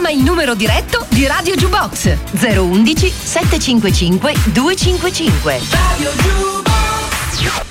Chiama il numero diretto di Radio Jukebox 011 755 255. Radio Jukebox.